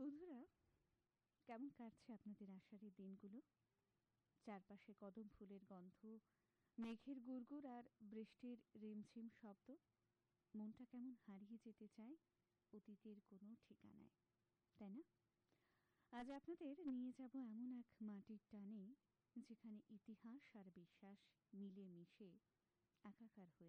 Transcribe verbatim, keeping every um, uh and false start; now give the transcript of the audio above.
বন্ধুরা, কেমন কাটছে আপনাদের আষাঢ়ের দিনগুলো? চারপাশে কদম ফুলের গন্ধ, মেঘের গুড়গুড় আর বৃষ্টির রিমঝিম শব্দ। মনটা কেমন হারিয়ে যেতে চায় অতীতের কোনো ঠিকানায়, তাই না? আজ আপনাদের নিয়ে যাব এমন এক মাটির টানে, যেখানে ইতিহাস আর বিশ্বাস মিলে মিশে একাকার হয়ে